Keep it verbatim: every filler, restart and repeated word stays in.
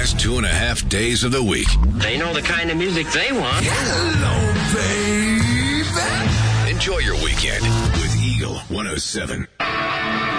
last two and a half days of the week. They know the kind of music they want. Hello, baby. Enjoy your weekend with Eagle one oh seven.